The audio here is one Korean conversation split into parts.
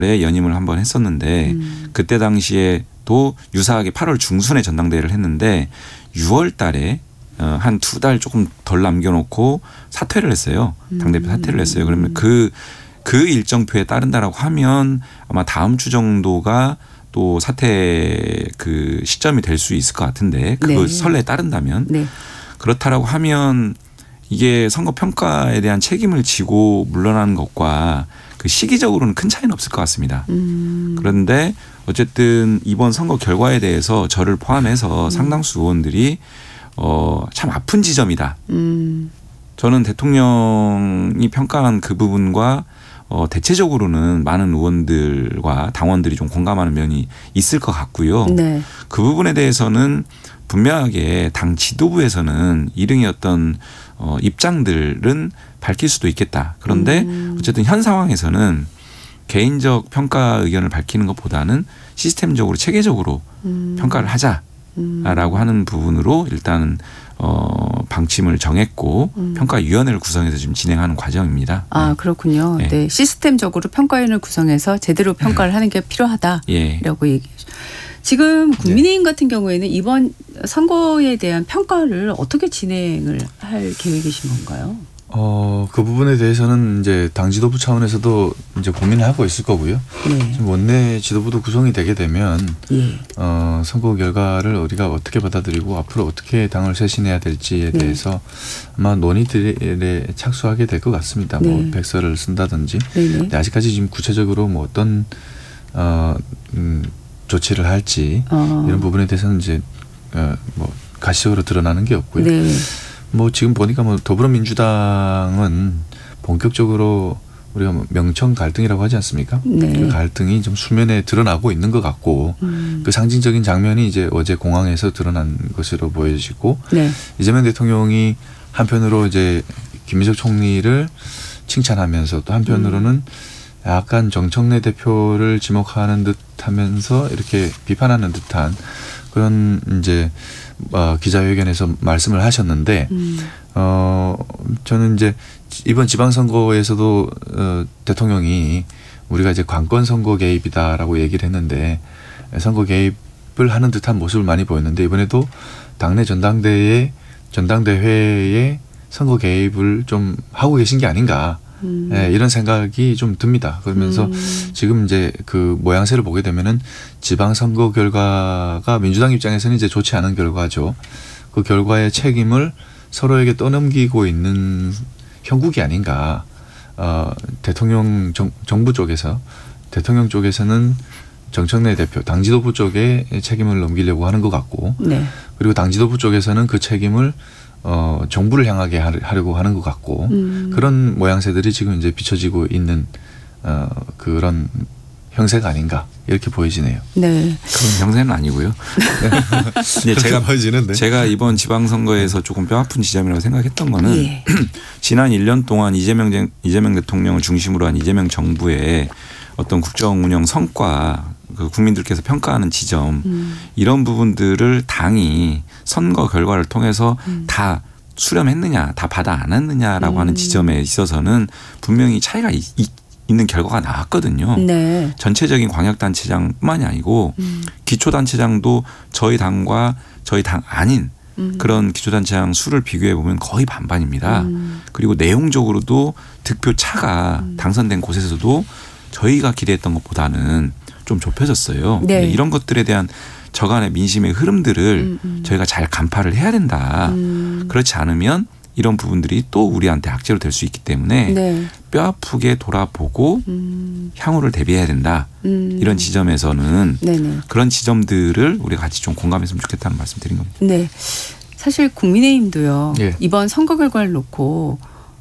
연임을 한번 했었는데 그때 당시에 또 유사하게 8월 중순에 전당대회를 했는데 6월 달에 한 2달 조금 덜 남겨놓고 사퇴를 했어요. 당대표 사퇴를 했어요. 그러면 그 일정표에 따른다라고 하면 아마 다음 주 정도가 또 사퇴 그 시점이 될 수 있을 것 같은데 그거 선례에 따른다면 그렇다라고 하면 이게 선거 평가에 대한 책임을 지고 물러나는 것과 그 시기적으로는 큰 차이는 없을 것 같습니다. 그런데 어쨌든 이번 선거 결과에 대해서 저를 포함해서 상당수 의원들이 참 아픈 지점이다. 저는 대통령이 평가한 그 부분과 대체적으로는 많은 의원들과 당원들이 좀 공감하는 면이 있을 것 같고요. 네. 그 부분에 대해서는 분명하게 당 지도부에서는 일응의 어떤 입장들은 밝힐 수도 있겠다. 그런데 어쨌든 현 상황에서는 개인적 평가 의견을 밝히는 것보다는 시스템적으로 체계적으로 평가를 하자라고 하는 부분으로 일단 방침을 정했고 평가위원회를 구성해서 지금 진행하는 과정입니다. 아 그렇군요. 네. 네. 시스템적으로 평가위원회를 구성해서 제대로 평가를 하는 게 필요하다라고 얘기하죠. 지금 국민의힘 같은 경우에는 이번 선거에 대한 평가를 어떻게 진행을 할 계획이신 건가요? 그 부분에 대해서는 이제 당 지도부 차원에서도 이제 고민을 하고 있을 거고요. 네. 지금 원내 지도부도 구성이 되게 되면 선거 결과를 우리가 어떻게 받아들이고 앞으로 어떻게 당을 쇄신해야 될지에 대해서 아마 논의들에 착수하게 될 것 같습니다. 네. 뭐 백서를 쓴다든지. 근데 아직까지 지금 구체적으로 뭐 어떤 조치를 할지 이런 부분에 대해서는 이제 뭐 가시적으로 드러나는 게 없고요. 네. 뭐 지금 보니까 뭐 더불어민주당은 본격적으로 우리가 뭐 명청 갈등이라고 하지 않습니까? 네. 그 갈등이 좀 수면에 드러나고 있는 것 같고 그 상징적인 장면이 이제 어제 공항에서 드러난 것으로 보여지고 이재명 대통령이 한편으로 이제 김민석 총리를 칭찬하면서 또 한편으로는 약간 정청래 대표를 지목하는 듯하면서 이렇게 비판하는 듯한 그런 이제 기자회견에서 말씀을 하셨는데 저는 이제 이번 지방선거에서도 대통령이 우리가 이제 관권 선거 개입이다라고 얘기를 했는데 선거 개입을 하는 듯한 모습을 많이 보였는데 이번에도 당내 전당대회에 선거 개입을 좀 하고 계신 게 아닌가. 네, 이런 생각이 좀 듭니다. 그러면서 지금 이제 그 모양새를 보게 되면은 지방선거 결과가 민주당 입장에서는 이제 좋지 않은 결과죠. 그 결과의 책임을 서로에게 떠넘기고 있는 형국이 아닌가. 대통령 정부 쪽에서 대통령 쪽에서는 정청래 대표 당 지도부 쪽에 책임을 넘기려고 하는 것 같고 그리고 당 지도부 쪽에서는 그 책임을 정부를 향하게 하려고 하는 것 같고 그런 모양새들이 지금 이제 비춰지고 있는 그런 형세가 아닌가 이렇게 보여지네요. 네. 그런 형세는 아니고요. 제가 이번 지방선거에서 조금 뼈아픈 지점이라고 생각했던 거는 지난 1년 동안 이재명 대통령을 중심으로 한 이재명 정부의 어떤 국정 운영 성과 그 국민들께서 평가하는 지점 이런 부분들을 당이 선거 결과를 통해서 다 수렴했느냐 다 받아 안았느냐라고 하는 지점에 있어서는 분명히 차이가 있는 결과가 나왔거든요. 네. 전체적인 광역단체장뿐만이 아니고 기초단체장도 저희 당과 저희 당 아닌 그런 기초단체장 수를 비교해 보면 거의 반반입니다. 그리고 내용적으로도 득표 차가 당선된 곳에서도 저희가 기대했던 것보다는 좀 좁혀졌어요. 네. 이런 것들에 대한 저간의 민심의 흐름들을 저희가 잘 간파를 해야 된다. 그렇지 않으면 이런 부분들이 또 우리한테 악재로 될 수 있기 때문에 뼈아프게 돌아보고 향후를 대비해야 된다. 이런 지점에서는 그런 지점들을 우리가 같이 좀 공감했으면 좋겠다는 말씀 드린 겁니다. 네. 사실 국민의힘도요. 이번 선거 결과를 놓고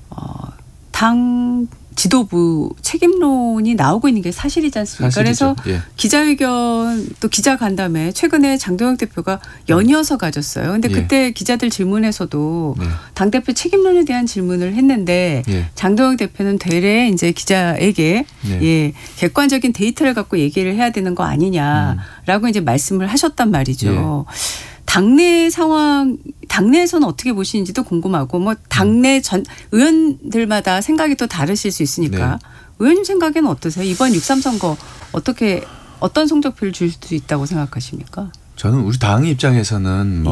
당 지도부 책임론이 나오고 있는 게 사실이지 않습니까? 사실이죠. 그래서 기자회견 또 기자 간담회 최근에 장동혁 대표가 연이어서 가졌어요. 그런데 그때 기자들 질문에서도 당대표 책임론에 대한 질문을 했는데 장동혁 대표는 되레 이제 기자에게 객관적인 데이터를 갖고 얘기를 해야 되는 거 아니냐라고 이제 말씀을 하셨단 말이죠. 당내 상황, 당내에서는 어떻게 보시는지도 궁금하고 뭐 당내 전 의원들마다 생각이 또 다르실 수 있으니까 네. 의원님 생각에는 어떠세요? 이번 6.3 선거 어떤 성적표를 줄 수 있다고 생각하십니까? 저는 우리 당 입장에서는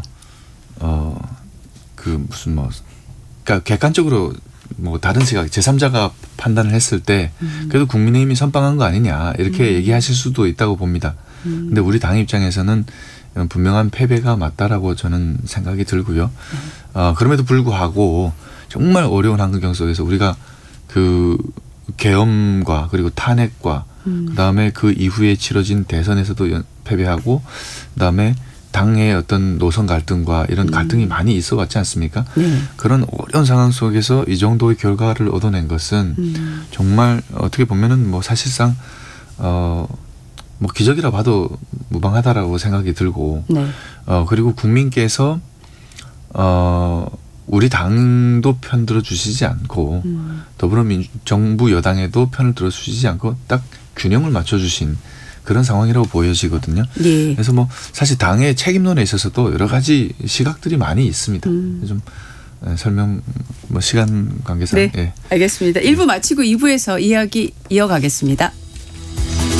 그러니까 객관적으로 뭐 다른 시각 제3자가 판단을 했을 때 그래도 국민의힘이 선방한 거 아니냐 이렇게 얘기하실 수도 있다고 봅니다. 근데 우리 당 입장에서는 분명한 패배가 맞다라고 저는 생각이 들고요. 그럼에도 불구하고 정말 어려운 환경 속에서 우리가 그 계엄과 그리고 탄핵과 그다음에 그 이후에 치러진 대선에서도 패배하고 그다음에 당의 어떤 노선 갈등과 이런 갈등이 많이 있어 왔지 않습니까? 그런 어려운 상황 속에서 이 정도의 결과를 얻어낸 것은 정말 어떻게 보면은 뭐 사실상 뭐 기적이라 봐도 무방하다라고 생각이 들고 네. 그리고 국민께서 우리 당도 편 들어주시지 않고 정부 여당에도 편을 들어주시지 않고 딱 균형을 맞춰주신 그런 상황이라고 보여지거든요. 예. 그래서 뭐 사실 당의 책임론에 있어서도 여러 가지 시각들이 많이 있습니다. 좀 설명 뭐 시간 관계상. 네, 예. 알겠습니다. 1부 마치고 2부에서 이야기 이어가겠습니다.